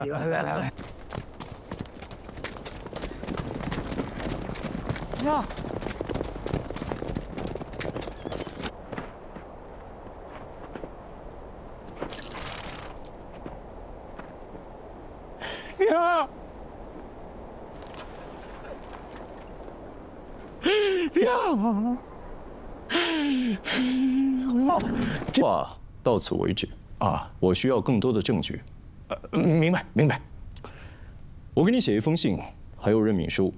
来，呀！呀！呀！ 这话到此为止啊！我需要更多的证据。 明白明白。 我给你写一封信，还有任命书。